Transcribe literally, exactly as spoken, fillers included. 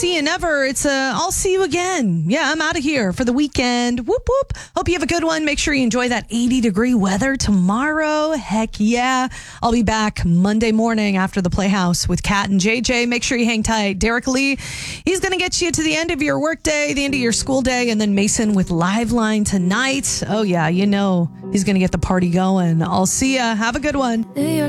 see you never. It's a I'll see you again. Yeah, I'm out of here for the weekend. Whoop, whoop. Hope you have a good one. Make sure you enjoy that eighty degree weather tomorrow. Heck yeah. I'll be back Monday morning after the Playhouse with Kat and J J. Make sure you hang tight. Derek Lee, he's going to get you to the end of your work day, the end of your school day, and then Mason with Liveline tonight. Oh, yeah, you know he's going to get the party going. I'll see ya. Have a good one.